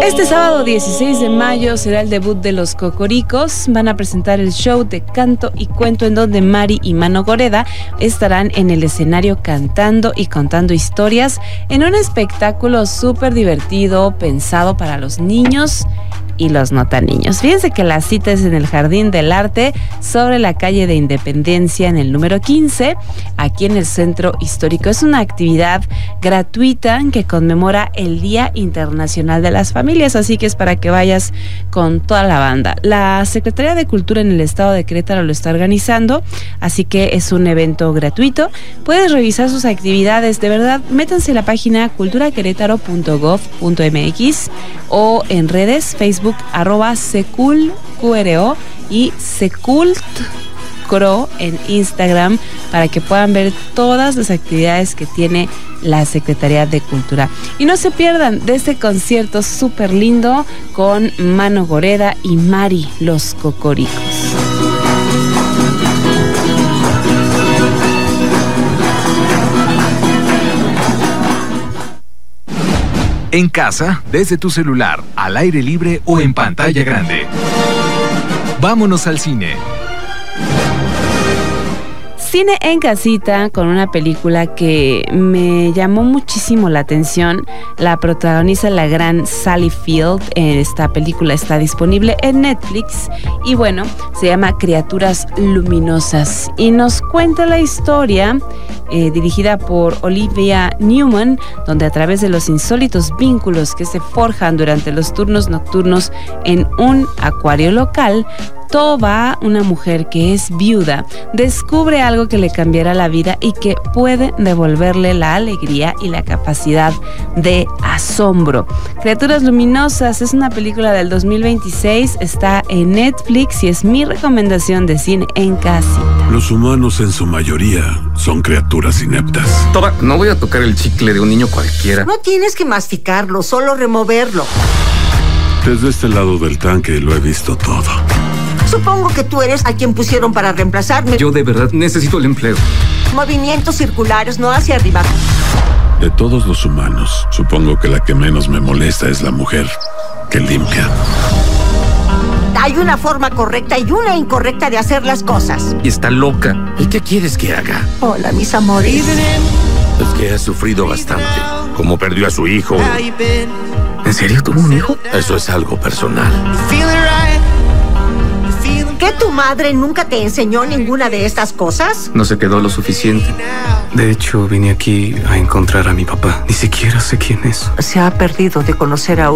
Este sábado 16 de mayo será el debut de Los Cocoricos. Van a presentar el show de canto y cuento en donde Mari y Mano Goreda estarán en el escenario cantando y contando historias en un espectáculo súper divertido, pensado para los niños y los no tan niños. Fíjense que la cita es en el Jardín del Arte, sobre la calle de Independencia, en el número 15, aquí en el Centro Histórico. Es una actividad gratuita que conmemora el Día Internacional de las Familias, así que es para que vayas con toda la banda. La Secretaría de Cultura en el Estado de Querétaro lo está organizando, así que es un evento gratuito. Puedes revisar sus actividades, de verdad, métanse en la página culturaquerétaro.gov.mx o en redes, Facebook, @seculqro y secultcro en Instagram, para que puedan ver todas las actividades que tiene la Secretaría de Cultura. Y no se pierdan de este concierto súper lindo con Mano Goreda y Mari, Los Cocoricos. En casa, desde tu celular, al aire libre o en pantalla grande. Vámonos al cine. Cine en casita, con una película que me llamó muchísimo la atención. La protagoniza la gran Sally Field. Esta película está disponible en Netflix y bueno, se llama Criaturas Luminosas y nos cuenta la historia dirigida por Olivia Newman, donde a través de los insólitos vínculos que se forjan durante los turnos nocturnos en un acuario local, Tova, una mujer que es viuda, descubre algo que le cambiará la vida y que puede devolverle la alegría y la capacidad de asombro. Criaturas Luminosas es una película del 2026, está en Netflix y es mi recomendación de cine en casita. Los humanos en su mayoría son criaturas ineptas. Tova, no voy a tocar el chicle de un niño cualquiera. No tienes que masticarlo, solo removerlo. Desde este lado del tanque lo he visto todo. Supongo que tú eres a quien pusieron para reemplazarme. Yo de verdad necesito el empleo. Movimientos circulares, no hacia arriba. De todos los humanos, supongo que la que menos me molesta es la mujer que limpia. Hay una forma correcta y una incorrecta de hacer las cosas. Y está loca. ¿Y qué quieres que haga? Hola, mis amores. Es que ha sufrido bastante. Como perdió a su hijo. ¿En serio tuvo un hijo? Eso es algo personal. ¿Que tu madre nunca te enseñó ninguna de estas cosas? No se quedó lo suficiente. De hecho, vine aquí a encontrar a mi papá. Ni siquiera sé quién es. Se ha perdido de conocer a